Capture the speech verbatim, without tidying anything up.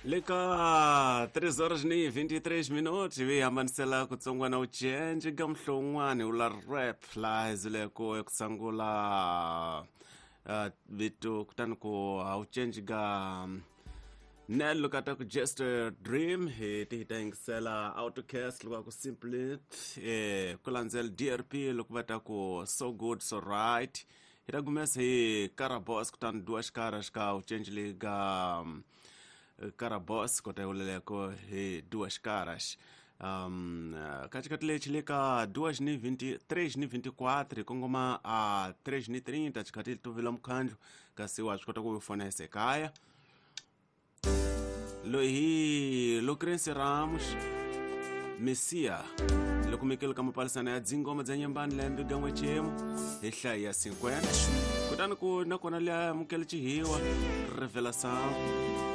Leka três horas ni vinte e três minutos vi amanisela kutsongwa na uchenji ga mhlongwane ula rap la izileko ekusangula uh, vitu kutani ku uchenji ga nelo kata ku just a dream he tihita ingisela autocast lwa ku simply eh kulanzel D R P lokubata ku so good so right hitagumesa hi karabos kutani duas caras ka uchenji liga um, Carabos kota uleleko he duas caras um katika tile chileka duas ni vinte três ni vinte e quatro kongoma a três ni trinta chikatili tuvila mkhanjo kasi wa chikota ku fone sekaya lo hi Lucrece Ramos Messia lokumekelo kama palisana ya dzingoma za nyambani lembe gamwe chemo hehla ya cinquenta kutani ku nakona le mukele chihiwa revelação